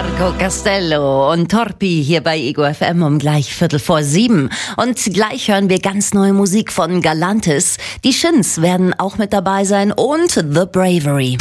Marco Castello und Torpi hier bei Ego FM um gleich 6:15. Und gleich hören wir ganz neue Musik von Galantis. Die Shins werden auch mit dabei sein und The Bravery.